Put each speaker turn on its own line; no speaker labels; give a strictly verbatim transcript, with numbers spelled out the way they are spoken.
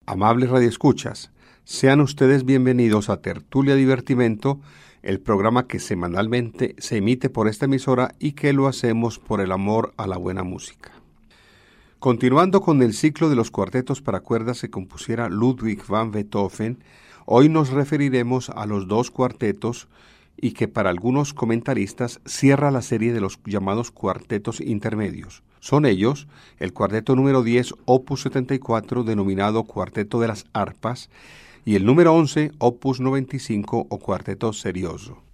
Amables radioescuchas, sean ustedes bienvenidos a Tertulia Divertimento, el programa que semanalmente se emite por esta emisora y que lo hacemos por el amor a la buena música. Continuando con el ciclo de los cuartetos para cuerdas que compusiera Ludwig van Beethoven, hoy nos referiremos a los dos cuartetos y que para algunos comentaristas cierra la serie de los llamados cuartetos intermedios. Son ellos el cuarteto número diez, opus setenta y cuatro, denominado Cuarteto de las Arpas, y el número once, opus noventa y cinco, o Cuarteto Serioso.